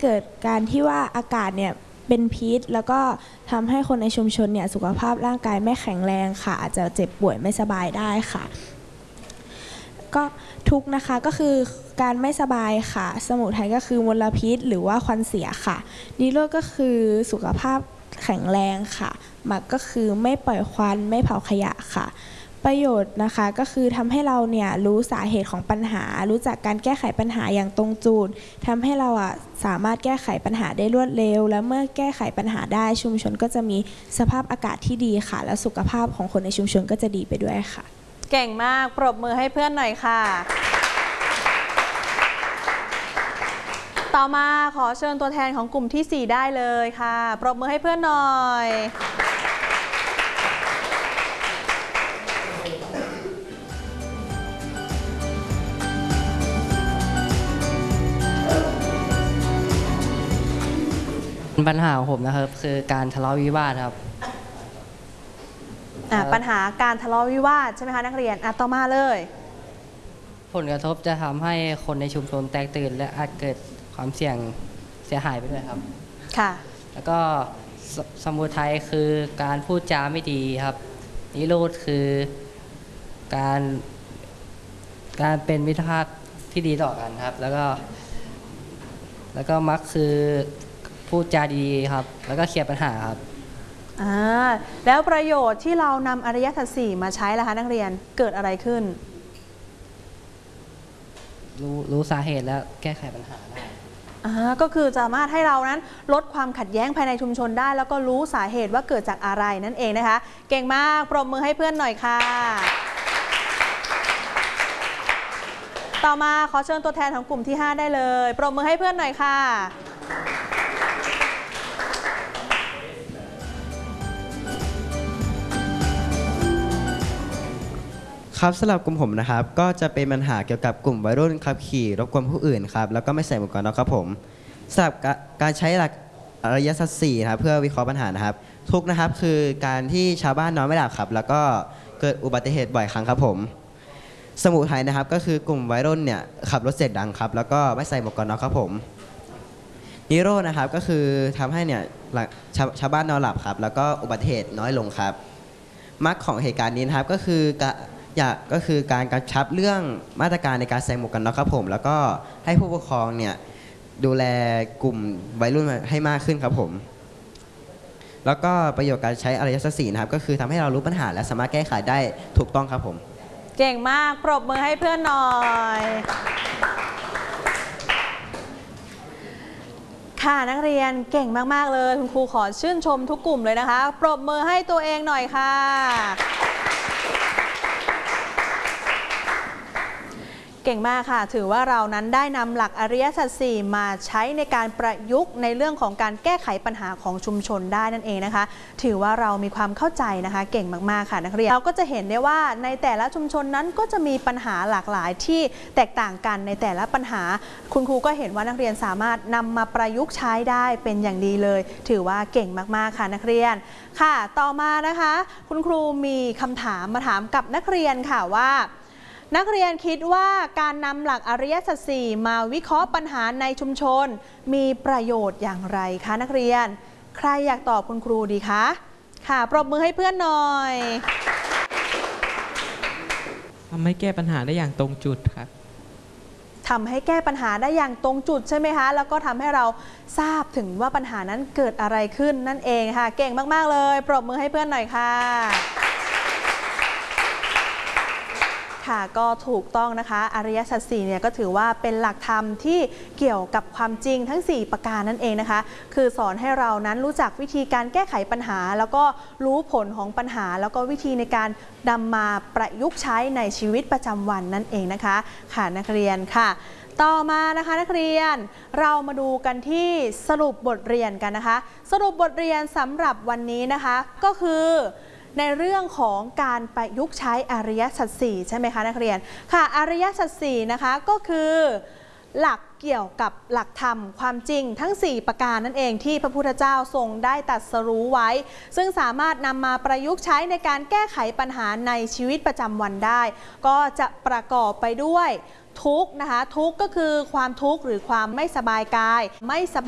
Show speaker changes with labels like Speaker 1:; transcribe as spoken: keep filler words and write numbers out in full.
Speaker 1: เกิดการที่ว่าอากาศเนี่ยเป็นพิษแล้วก็ทำให้คนในชุมชนเนี่ยสุขภาพร่างกายไม่แข็งแรงค่ะอาจจะเจ็บป่วยไม่สบายได้ค่ะก็ทุกนะคะก็คือการไม่สบายค่ะสมุทัยก็คือมลพิษหรือว่าควันเสียค่ะนิโรธก็คือสุขภาพแข็งแรงค่ะมรรคก็คือไม่ปล่อยควันไม่เผาขยะค่ะประโยชน์นะคะก็คือทำให้เราเนี่ยรู้สาเหตุของปัญหารู้จักการแก้ไขปัญหาอย่างตรงจุดทำให้เราอ่ะสามารถแก้ไขปัญหาได้รวดเร็วและเมื่อแก้ไขปัญหาได้ชุมชนก็จะมีสภาพอากาศที่ดีค่ะและสุขภาพของคนในชุมชนก็จะดีไปด้วยค่ะ
Speaker 2: เก่งมากปรบมือให้เพื่อนหน่อยค่ะต่อมาขอเชิญตัวแทนของกลุ่มที่สี่ได้เลยค่ะปรบมือให้เพื่อนหน่อย
Speaker 3: ปัญหาของผมนะครับคือการทะเลาะวิวาทครับ
Speaker 2: ปัญหาการทะเลาะวิวาทใช่ไหมคะนักเรียนอ่ะต่อมาเลย
Speaker 3: ผลกระทบจะทำให้คนในชุมชนแตกตื่นและอาจเกิดความเสี่ยงเสียหายไปด้วยครับ
Speaker 2: ค่ะ
Speaker 3: แล้วก็ส, สมุทัยคือการพูดจาไม่ดีครับนิโรธคือการการเป็นมิตรภาพที่ดีต่อกันครับแล้วก็แล้วก็มรรคคือพูดจาดีครับแล้วก็เคลียร์ปัญหาครับ
Speaker 2: อ่าแล้วประโยชน์ที่เรานำอริยสัจสี่มาใช้ล่ะคะนักเรียนเกิดอะไรขึ้น
Speaker 3: รู้รู้สาเหตุแล้วแก้ไขปัญหาได้
Speaker 2: อ่าก็คือสามารถให้เรานั้นลดความขัดแย้งภายในชุมชนได้แล้วก็รู้สาเหตุว่าเกิดจากอะไรนั่นเองนะคะเก่งมากปรบมือให้เพื่อนหน่อยค่ะต่อมาขอเชิญตัวแทนของกลุ่มที่ห้าได้เลยปรบมือให้เพื่อนหน่อยค่ะ
Speaker 4: ครับสำหรับกลุ่มผมนะครับก็จะเป็นปัญหาเกี่ยวกับกลุ่มวัยรุ่นขับขี่รบกวนผู้อื่นครับแล้วก็ไม่ใส่หมวกกันน็อกครับผมสำหรับการใช้หลักอริยสัจสี่ครับเพื่อวิเคราะห์ปัญหานะครับทุกนะครับคือการที่ชาวบ้านนอนไม่หลับครับแล้วก็เกิดอุบัติเหตุบ่อยครั้งครับผมสมุทัยนะครับก็คือกลุ่มวัยรุ่นเนี่ยขับรถเสียงดังครับแล้วก็ไม่ใส่หมวกกันน็อกครับผมนิโรธนะครับก็คือทำให้เนี่ยชาวชาวบ้านนอนหลับครับแล้วก็อุบัติเหตุน้อยลงครับมรรคของเหตุการณ์นี้นะครับก็คืออยากก็คือการกำชับเรื่องมาตรการในการใส่หมวกกันน็อกครับผมแล้วก็ให้ผู้ปกครองเนี่ยดูแลกลุ่มวัยรุ่นให้มากขึ้นครับผมแล้วก็ประโยชน์การใช้อริยสัจสี่นะครับก็คือทำให้เรารู้ปัญหาและสามารถแก้ไขได้ถูกต้องครับผม
Speaker 2: เก่งมากปรบมือให้เพื่อนหน่อยค่ะนักเรียนเก่งมากๆเลยคุณครูขอชื่นชมทุกกลุ่มเลยนะคะปรบมือให้ตัวเองหน่อยค่ะเก่งมากค่ะถือว่าเรานั้นได้นำหลักอริยสัจสี่มาใช้ในการประยุกต์ในเรื่องของการแก้ไขปัญหาของชุมชนได้นั่นเองนะคะถือว่าเรามีความเข้าใจนะคะเก่งมากๆค่ะนักเรียนเราก็จะเห็นได้ว่าในแต่ละชุมชนนั้นก็จะมีปัญหาหลากหลายที่แตกต่างกันในแต่ละปัญหาคุณครูก็เห็นว่านักเรียนสามารถนำมาประยุกต์ใช้ได้เป็นอย่างดีเลยถือว่าเก่งมากๆค่ะนักเรียนค่ะต่อมานะคะคุณครูมีคำถามมาถามกับนักเรียนค่ะว่านักเรียนคิดว่าการนำหลักอริยสัจสี่มาวิเคราะห์ปัญหาในชุมชนมีประโยชน์อย่างไรคะนักเรียนใครอยากตอบคุณครูดีคะค่ะปรบมือให้เพื่อนหน่อย
Speaker 5: ทำให้แก้ปัญหาได้อย่างตรงจุดครับ
Speaker 2: ทำให้แก้ปัญหาได้อย่างตรงจุดใช่ไหมคะแล้วก็ทำให้เราทราบถึงว่าปัญหานั้นเกิดอะไรขึ้นนั่นเองค่ะเก่งมากๆเลยปรบมือให้เพื่อนหน่อยค่ะค่ะก็ถูกต้องนะคะอริยสัจสี่เนี่ยก็ถือว่าเป็นหลักธรรมที่เกี่ยวกับความจริงทั้งสี่ประการนั่นเองนะคะคือสอนให้เรานั้นรู้จักวิธีการแก้ไขปัญหาแล้วก็รู้ผลของปัญหาแล้วก็วิธีในการนำมาประยุกต์ใช้ในชีวิตประจำวันนั่นเองนะคะค่ะนักเรียนค่ะต่อมานะคะนักเรียนเรามาดูกันที่สรุปบทเรียนกันนะคะสรุปบทเรียนสำหรับวันนี้นะคะก็คือในเรื่องของการประยุกต์ใช้อริยสัจสี่ใช่ไหมคะนักเรียนค่ะอริยสัจสี่นะคะก็คือหลักเกี่ยวกับหลักธรรมความจริงทั้งสี่ประการนั่นเองที่พระพุทธเจ้าทรงได้ตรัสรู้ไว้ซึ่งสามารถนำมาประยุกต์ใช้ในการแก้ไขปัญหาในชีวิตประจำวันได้ก็จะประกอบไปด้วยทุกข์นะคะทุกข์ก็คือความทุกข์หรือความไม่สบายกายไม่สบาย